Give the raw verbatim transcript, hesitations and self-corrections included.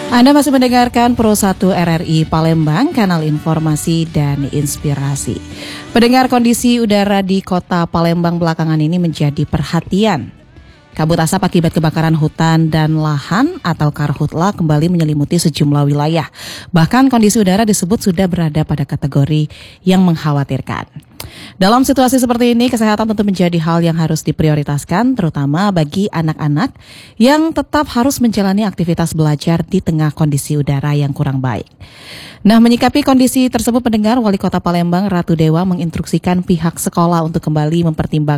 Anda masih mendengarkan Pro satu R R I Palembang, kanal informasi dan inspirasi. Pendengar, kondisi udara di kota Palembang belakangan ini menjadi perhatian. Kabut asap akibat kebakaran hutan dan lahan atau karhutla kembali menyelimuti sejumlah wilayah. Bahkan kondisi udara disebut sudah berada pada kategori yang mengkhawatirkan. Dalam situasi seperti ini, kesehatan tentu menjadi hal yang harus diprioritaskan, terutama bagi anak-anak yang tetap harus menjalani aktivitas belajar di tengah kondisi udara yang kurang baik. Nah, menyikapi kondisi tersebut, pendengar, Wali Kota Palembang Ratu Dewa menginstruksikan pihak sekolah untuk kembali mempertimbangkan